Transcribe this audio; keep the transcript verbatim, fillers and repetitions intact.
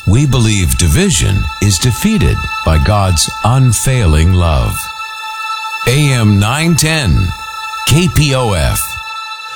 We believe division is defeated by God's unfailing love. A M nine ten, K P O F.